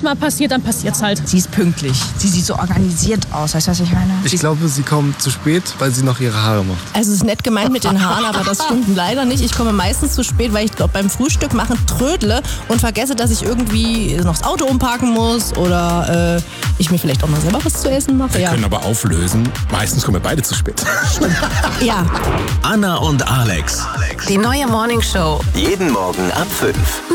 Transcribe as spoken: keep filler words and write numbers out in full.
es mal passiert, dann passiert's halt. Sie ist pünktlich. Sie sieht so organisiert aus. Weißt du, was ich meine? Ich glaube, sie kommt zu spät, weil sie noch ihre Haare macht. Also es ist nett gemeint mit den Haaren, aber das stimmt leider nicht. Ich komme meistens zu spät, weil ich glaube beim Frühstück machen trödle und vergesse, dass ich irgendwie noch das Auto umparken muss oder äh, ich mir vielleicht auch mal selber was zu essen mache. Wir Ja. können aber auflösen. Meistens kommen wir beide zu spät. ja. Anna und Alex. Die neue Morning Show. Jeden Morgen ab fünf.